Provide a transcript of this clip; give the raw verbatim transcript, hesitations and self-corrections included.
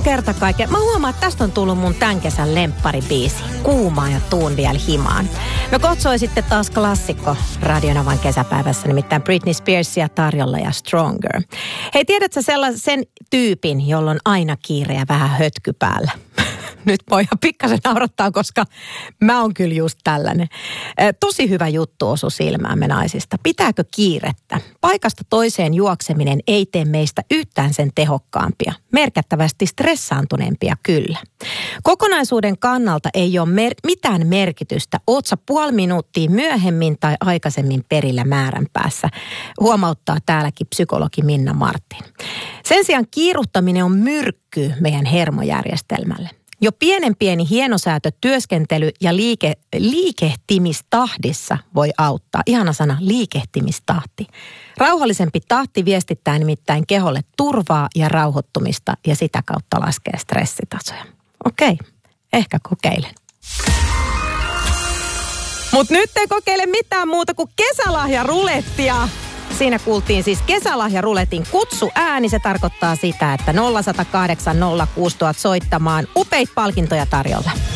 kerta kaiken. Mä huomaan, että tästä on tullut mun tämän kesän lempparibiisi. Kuumaa ja tuun vielä himaan. No kotsoi sitten taas klassikko Radionavan kesäpäivässä, nimittäin Britney Spearsia tarjolla ja Stronger. Hei, tiedätkö sellaisen sen tyypin, jolla on aina kiire ja vähän hötky päällä? Nyt voi ihan pikkasen naurattaa, koska mä oon kyllä just tällainen. Tosi hyvä juttu osui silmäämme naisista. Pitääkö kiirettä? Paikasta toiseen juokseminen ei tee meistä yhtään sen tehokkaampia. Merkittävästi stressaantuneempia kyllä. Kokonaisuuden kannalta ei ole mer- mitään merkitystä. Oot sä puoli minuuttia myöhemmin tai aikaisemmin perillä määränpäässä. Huomauttaa täälläkin psykologi Minna Martin. Sen sijaan kiiruhtaminen on myrkky meidän hermojärjestelmälle. Jo pienen pieni hienosäätö, työskentely ja liike, liikehtimistahdissa voi auttaa. Ihana sana, liikehtimistahti. Rauhallisempi tahti viestittää nimittäin keholle turvaa ja rauhoittumista ja sitä kautta laskee stressitasoja. Okei, ehkä kokeilen. Mut nyt ei kokeile mitään muuta kuin kesälahjarulettia. Siinä kuultiin siis kesälahjaruletin kutsu ääni. Se tarkoittaa sitä, että nolla yksi nolla kahdeksan nolla kuusi tuhatta soittamaan. Upeita palkintoja tarjolla.